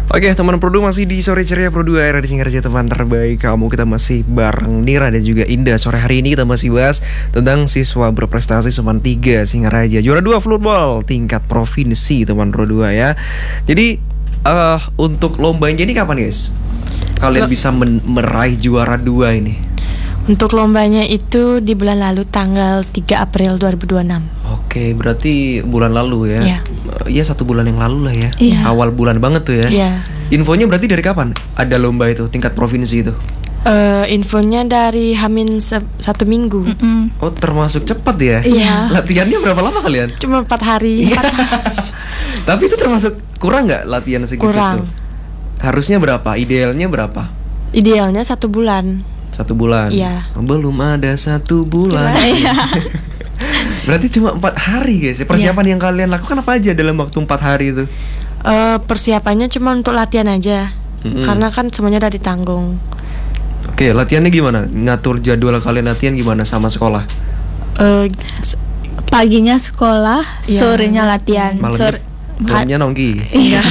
Oke, teman Pro2 masih di Sore Ceria Pro2 era di Singaraja, teman terbaik kamu. Kita masih bareng Nira dan juga Indah. Sore hari ini kita masih bahas tentang siswa berprestasi Seman 3 Singaraja, juara 2 floorball tingkat provinsi, teman Pro2 ya. Jadi untuk lombanya ini kapan, guys? Kalian bisa meraih juara 2 ini? Untuk lombanya itu di bulan lalu tanggal 3 April 2026. Oke, berarti bulan lalu ya? Iya. Iya, 1 bulan yang lalu lah ya. Iya. Awal bulan banget tuh ya. Iya. Infonya berarti dari kapan ada lomba itu tingkat provinsi itu? Infonya dari Hamin 1 minggu. Oh, termasuk cepat ya? Iya. Latihannya berapa lama kalian? Cuma 4 hari. Tapi itu termasuk kurang nggak latihan segitu Kurang. tuh? Harusnya berapa? Idealnya berapa? Idealnya 1 bulan. 1 bulan? Iya. Belum ada 1 bulan. Berarti cuma 4 hari, guys. Persiapan yang kalian lakukan apa aja dalam waktu 4 hari itu? Persiapannya cuma untuk latihan aja. Karena kan semuanya udah ditanggung. Oke, latihannya gimana? Ngatur jadwal kalian latihan gimana sama sekolah? Paginya sekolah, Iya. sorenya latihan. Malamnya nongki. Iya.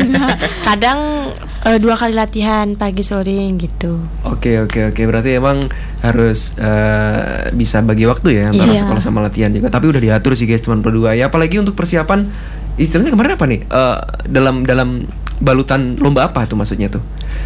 Kadang 2 kali latihan, pagi sore gitu. Oke. Berarti emang harus bisa bagi waktu ya antara Iya. sekolah sama latihan juga. Tapi udah diatur sih, guys, teman Pro2 ya. Apalagi untuk persiapan, istilahnya kemarin apa nih? Dalam balutan lomba apa tuh maksudnya tuh?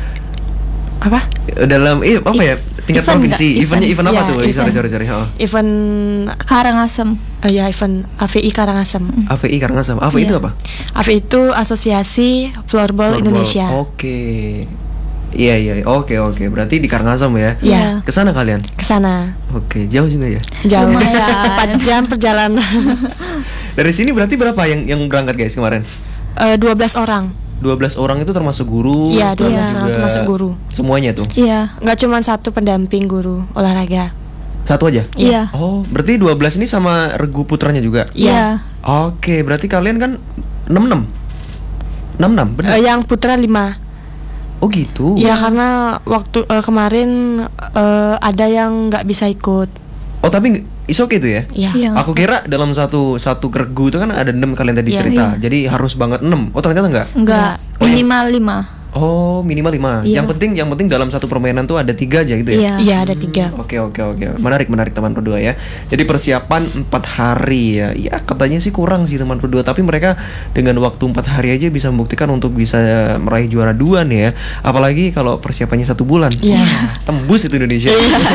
Apa? Dalam apa ya? Tingkat Event provinsi. nggak? Event apa Iya, tuh? event. Sorry. Oh. Event Karangasem. ya event AVI Karangasem. AVI Karangasem. AVI itu Iya. apa? AVI itu Asosiasi Floorball Indonesia. Oke. Iya. Oke. Berarti di Karangasem ya? Iya. Kesana kalian? Kesana. Oke, jauh juga ya? Jauh. Lumayan. 4 jam perjalanan. Dari sini berarti berapa yang berangkat, guys, kemarin? 12 orang. 12 orang itu termasuk guru? Iya, 12 juga orang termasuk guru. Semuanya tuh? Iya. Nggak cuma 1 pendamping guru olahraga. Satu aja? Iya. Oh, berarti 12 ini sama regu putranya juga? Iya. Oke, berarti kalian kan 66? 66, benar? Yang putra 5. Oh gitu? Ya karena waktu kemarin ada yang nggak bisa ikut. Oh, tapi is okay tuh ya? Iya. Iya. Aku kira dalam satu regu itu kan ada 6 kalian tadi Iya. cerita. Jadi harus banget 6. Oh, ternyata enggak? Enggak, Oh, iya. minimal 5. Oh, minimal 5. Iya. Yang penting dalam satu permainan tuh ada 3 aja gitu ya? Iya. Iya, ada 3. Oke. Menarik teman Pro2 ya. Jadi persiapan 4 hari ya. Ya katanya sih kurang sih teman Pro2, tapi mereka dengan waktu 4 hari aja bisa membuktikan untuk bisa meraih juara 2 nih ya. Apalagi kalau persiapannya 1 bulan. Iya. Wah, tembus itu Indonesia.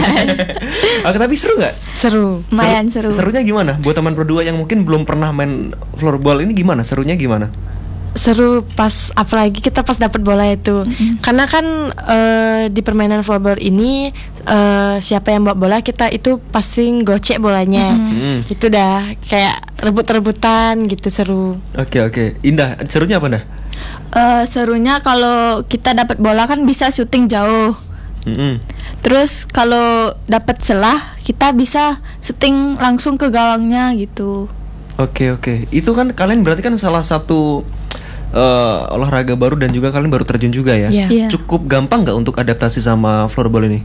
Oke, tapi seru nggak? Seru. Lumayan seru. Serunya gimana? Buat teman Pro2 yang mungkin belum pernah main floorball ini gimana? Serunya gimana? Seru pas apalagi kita pas dapat bola itu. Karena kan di permainan floorball ini siapa yang bawa bola kita itu pasti gocek bolanya. Itu dah kayak rebut-rebutan gitu, seru. Oke. Indah, serunya apa, Dah? Serunya kalau kita dapat bola kan bisa syuting jauh. Terus kalau dapat celah kita bisa syuting langsung ke gawangnya gitu. Oke. Itu kan kalian berarti kan salah satu olahraga baru dan juga kalian baru terjun juga ya. Iya. Iya. Cukup gampang nggak untuk adaptasi sama floorball ini?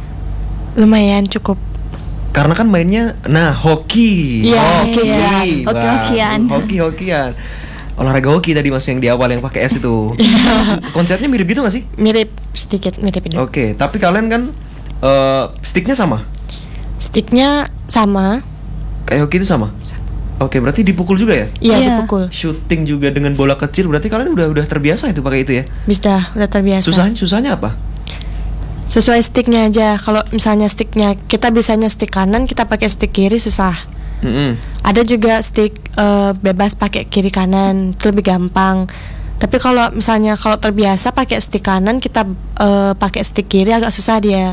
Lumayan cukup. Karena kan mainnya, hoki. Iya, Hoki. iya. Wah, Hoki-hokian. Hoki-hokian. Olahraga hoki tadi masuk yang di awal yang pakai es itu. Konsepnya mirip gitu nggak sih? Mirip, sedikit mirip itu. Oke, tapi kalian kan sticknya sama? Sticknya sama. Kayak hoki itu sama? Oke, berarti dipukul juga ya? Iya, Iya. dipukul. Shooting juga dengan bola kecil, berarti kalian udah terbiasa itu pakai itu ya? Bisa, udah terbiasa. Susahnya apa? Sesuai sticknya aja. Kalau misalnya sticknya kita bisanya stick kanan, kita pakai stick kiri susah. Ada juga stick bebas pakai kiri kanan, itu lebih gampang. Tapi kalau misalnya kalau terbiasa pakai stick kanan, kita pakai stick kiri agak susah dia.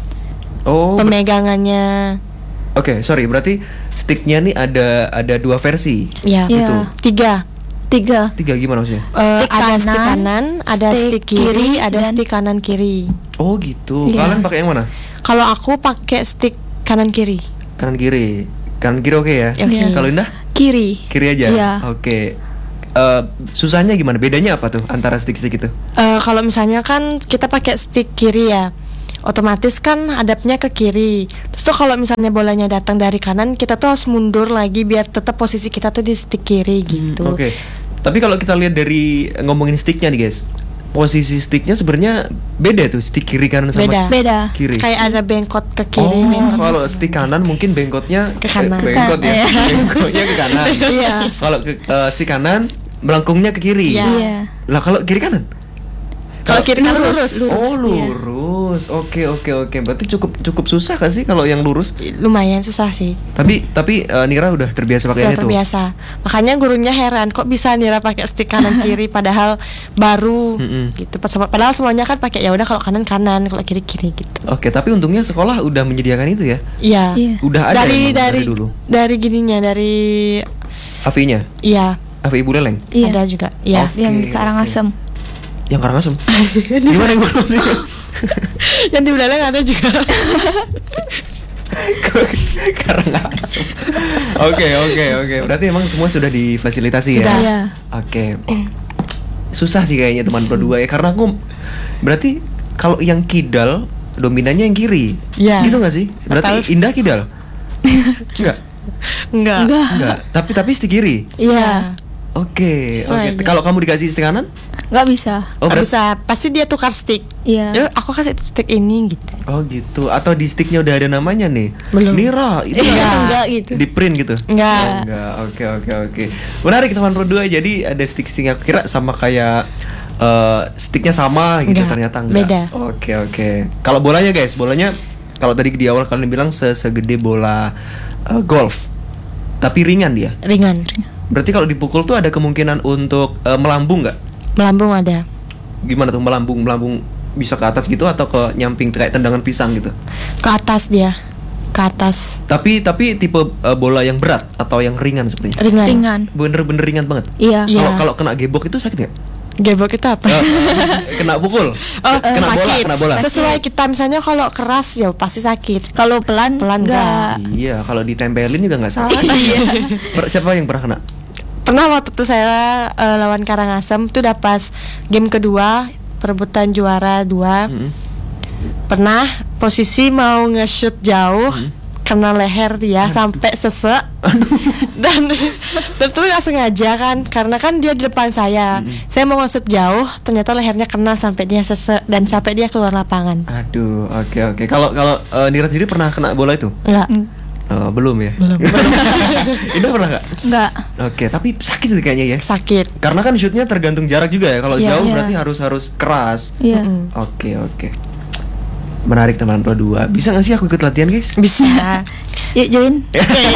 Oh, Pemegangannya. Oke, sorry, berarti sticknya nih ada 2 versi. Ya, Iya. 3. 3. 3 gimana maksudnya? Stick ada stick kanan, kanan, ada stick stick kiri, kiri, ada dan- stick kanan kiri. Oh gitu. Iya. Kalian pakai yang mana? Kalau aku pakai stick kanan kiri. Kanan kiri. Kanan kiri oke ya? Oke. Iya. Kalau Indah? Kiri. Kiri aja? Iya. Oke. Susahnya gimana? Bedanya apa tuh antara stick-stick itu? Kalau misalnya kan kita pakai stick kiri ya, otomatis kan hadapnya ke kiri. Terus tuh kalau misalnya bolanya datang dari kanan, kita tuh harus mundur lagi biar tetap posisi kita tuh di stick kiri gitu. Oke. Tapi kalau kita lihat dari ngomongin sticknya nih guys, posisi sticknya sebenarnya beda tuh, stick kiri kanan sama Beda. kiri. Kayak ada bengkot ke kiri, bengkot Kalau stick kanan mungkin bengkotnya Ke kanan. bengkot ya. Iya. Bengkotnya ke kanan. Iya. Kalau stick kanan melengkungnya ke kiri. Iya. Iya. Lah kalau kiri kanan? Kalau kiri kan lurus. Oh, iya. lurus. Oke. Berarti cukup susah kan sih kalau yang lurus? Lumayan susah sih. Tapi Nira udah terbiasa pakai Sudah itu. terbiasa. Makanya gurunya heran kok bisa Nira pakai stick kanan kiri padahal baru gitu. Padahal semuanya kan pakai ya udah kalau kanan kalau kiri gitu. Oke, tapi untungnya sekolah udah menyediakan itu ya. Iya. Iya. Udah ada Dari emang dari dulu. dari gininya dari AV-nya, iya AV Ibu Leleng. Iya. ada juga. Iya. Oke, Yang Karangasem. Yang Karangasem. Gimana yang maksudnya? Yang di Buleleng ada juga. Karangasem. Oke. Berarti emang semua sudah difasilitasi Sudah. ya. Iya. Oke. Susah sih kayaknya teman Pro 2 ya, karena aku berarti kalau yang kidal dominannya yang kiri. Iya. Gitu nggak sih? Berarti Atau- Indah kidal? Enggak. Enggak. Enggak. Tapi stick kiri. Iya. Oke. Sesuai aja. Kalau kamu dikasih stick kanan? Nggak bisa. Oh, Nggak berarti bisa, pasti dia tukar stick. Iya. Yuk, aku kasih stick ini gitu. Oh gitu. Atau di sticknya udah ada namanya nih? Belum. Nira, itu Iya. Enggak gitu. di print gitu? Enggak. Enggak. Oke. Menarik teman Pro 2. Jadi ada stick-sticknya. Aku kira sama kayak sticknya sama gitu, Enggak. ternyata enggak. Beda. Oke. Kalau bolanya guys, kalau tadi di awal kalian bilang segede bola golf. Tapi ringan dia. Ringan. Berarti kalau dipukul tuh ada kemungkinan untuk melambung nggak? Melambung ada. Gimana tuh melambung bisa ke atas gitu atau ke nyamping kayak tendangan pisang gitu? Ke atas dia. Ke atas. Tapi tipe bola yang berat atau yang ringan sebenarnya? Ringan. Ringan. Bener-bener ringan banget. Iya. Iya. Kalau kena gebok itu sakit nggak? Gebok itu apa? Kena pukul? Oh, kena sakit. bola. Sesuai kita misalnya kalau keras ya pasti sakit. Kalau pelan enggak. Iya, kalau ditempelin juga nggak sakit. Iya. Siapa yang pernah kena? Pernah waktu itu saya lawan Karangasem itu udah pas game kedua perebutan juara 2. Pernah posisi mau nge-shoot jauh kena leher dia sampai sesek. dan itu nggak sengaja kan karena kan dia di depan saya. Saya mau nge-shoot jauh ternyata lehernya kena sampai dia sesek dan sampai dia keluar lapangan. Aduh, oke. Kalau Nira sendiri pernah kena bola itu? Enggak. Belum ya? Belum. Indah pernah nggak? Enggak. Oke, tapi sakit sih kayaknya ya. Sakit. Karena kan shootnya tergantung jarak juga ya. Kalau Iya, jauh iya. berarti harus keras. Iya. Oke. Menarik teman Pro 2. Bisa nggak sih aku ikut latihan guys? Bisa. Yuk join.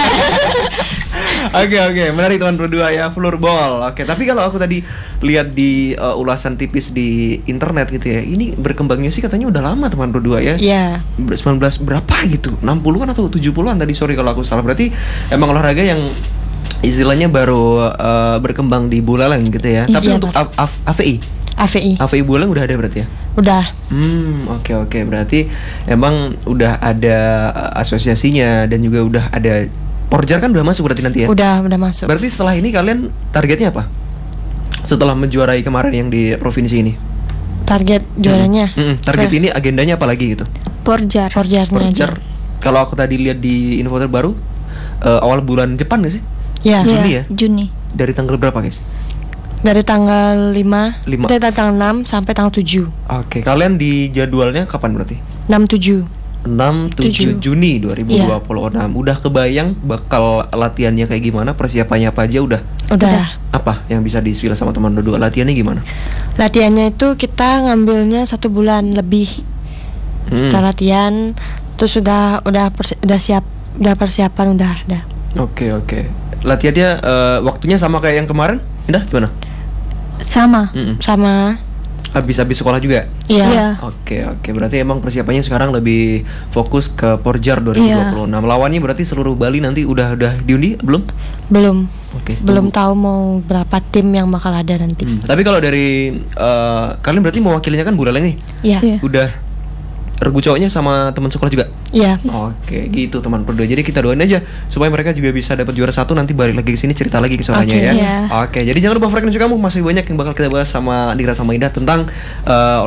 Oke. Menarik teman Pro 2 ya, floorball. Oke, tapi kalau aku tadi lihat di ulasan tipis di internet gitu ya, ini berkembangnya sih katanya udah lama teman Pro 2 ya. Iya. 19 berapa gitu? 60-an atau 70-an tadi, sorry kalau aku salah. Berarti emang olahraga yang istilahnya baru berkembang di Buleleng gitu ya. Tapi Iya, untuk AVI AVI. Buleleng udah ada berarti ya? Udah. Oke. Berarti emang udah ada asosiasinya dan juga udah ada Porjar kan udah masuk berarti nanti ya? Udah masuk. Berarti setelah ini kalian targetnya apa? Setelah menjuarai kemarin yang di provinsi ini? Target juaranya. Target ini agendanya apa lagi gitu? Porjar. Porjarnya aja. Porjar. Kalau aku tadi lihat di info terbaru awal bulan Jepang gak sih? Ya. Iya, Juni ya? Juni. Dari tanggal berapa guys? Dari tanggal 5. Lima. Dari tanggal 6 sampai tanggal 7. Oke, kalian di jadwalnya kapan berarti? 6-7. 6-7 Juni 2026. Udah kebayang bakal latihannya kayak gimana? Persiapannya apa aja udah? Udah. Apa yang bisa di-spill sama teman berdua? Latihannya gimana? Latihannya itu kita ngambilnya 1 bulan lebih. Kita latihan terus udah siap, udah persiapan udah ada. Oke. Latihannya waktunya sama kayak yang kemarin? Indah gimana? Sama. Sama. Habis sekolah juga? Iya. Oke. Berarti emang persiapannya sekarang lebih fokus ke Porjar 2026. Lawannya berarti seluruh Bali nanti udah diundi belum? Belum. Oke. Belum tahu mau berapa tim yang bakal ada nanti. Tapi kalau dari kalian berarti mewakilinya kan Buleleng nih? Iya. Iya. Udah regu cowoknya sama teman sekolah juga? Iya. Oke, gitu teman berdua. Jadi kita doain aja supaya mereka juga bisa dapat juara 1, nanti balik lagi ke sini cerita lagi ke suaranya Oke, ya. iya. Oke, jadi jangan lupa frekuensi kamu, masih banyak yang bakal kita bahas sama Nira sama Indah tentang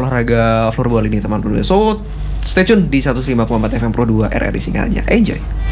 olahraga floorball ini teman berdua. So, stay tune di 105.4 FM Pro 2 RRI Singaranya. Enjoy.